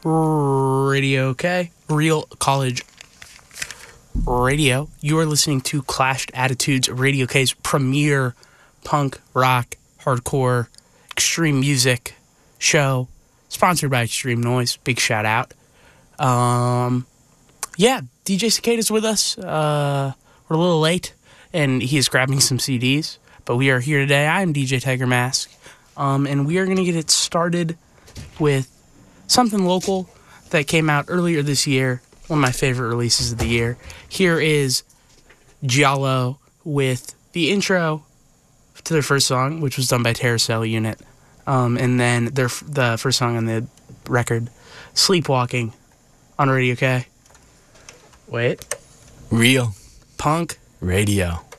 Radio K, Real College Radio. You are listening to Clashed Attitudes, Radio K's premier punk, rock, hardcore, extreme music show, sponsored by Extreme Noise. Big shout out. Yeah, DJ Cicada's with us. We're a little late, and he is grabbing some CDs, but we are here today. I'm DJ Tiger Mask, and we are going to get it started with something local that came out earlier this year, one of my favorite releases of the year. Here is Giallo with the intro to their first song, which was done by Terracell Unit, and then the first song on the record, Sleepwalking, on Radio K. Wait. Real Punk Radio.